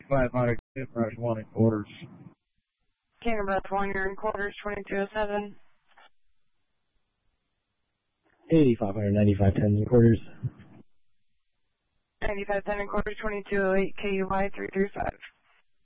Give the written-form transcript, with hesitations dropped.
8500 Rush 1 in quarters. Cannon Rush 1, you're in quarters, 2207. 8500 9510 in quarters. 9510 in quarters, 2208, KUY 335.